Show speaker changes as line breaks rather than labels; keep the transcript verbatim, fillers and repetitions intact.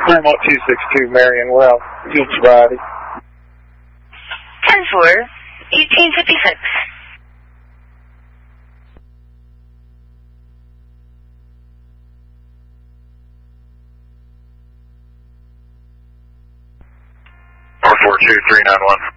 Claremont two six two, Marion, well, field sobriety.
ten four, eighteen fifty-six.
four four two three nine one.